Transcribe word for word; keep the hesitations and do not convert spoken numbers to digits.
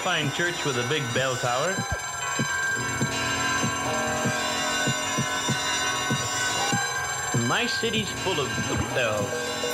fine church with a big bell tower. My city's full of bells.